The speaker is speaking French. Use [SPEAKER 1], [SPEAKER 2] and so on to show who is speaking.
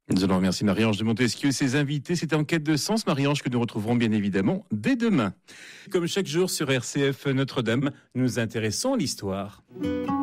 [SPEAKER 1] Nous allons remercier Marie-Ange de Montesquieu et ses invités. C'était En quête de sens, Marie-Ange, que nous retrouverons bien évidemment dès demain. Comme chaque jour sur RCF Notre-Dame, nous intéressons à l'histoire.